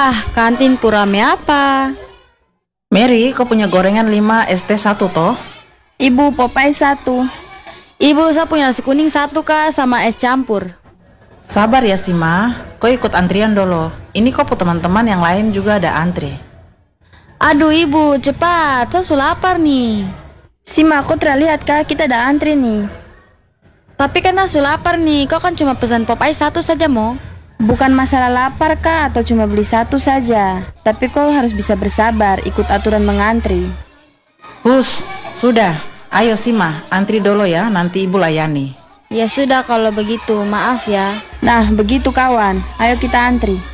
Kantin purame apa? Mary, kau punya gorengan 5, ST 1 toh? Ibu, Popeye 1. Ibu, saya punya nasi kuning 1 Kak, sama es campur. Sabar ya Sima, kau ikut antrian dulu. Ini kau teman-teman yang lain juga ada antri. Aduh ibu, cepat, saya sudah lapar nih. Sima, aku terlihat kak, kita ada antri nih. Tapi kan saya sudah lapar nih, kau kan cuma pesan Popeye 1 saja mo. Bukan masalah lapar kak, atau cuma beli 1 saja. Tapi kau harus bisa bersabar, ikut aturan mengantri. Hus, sudah. Ayo Sima, antri dulu ya, nanti ibu layani. Ya sudah kalau begitu, maaf ya. Nah, begitu kawan. Ayo kita antri.